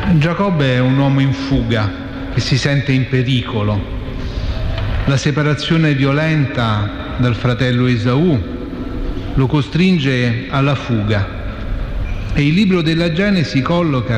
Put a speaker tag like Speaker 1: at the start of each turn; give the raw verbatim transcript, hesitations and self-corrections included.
Speaker 1: Giacobbe è un uomo in fuga che si sente in pericolo. La separazione violenta dal fratello Esaù lo costringe alla fuga e il libro della Genesi colloca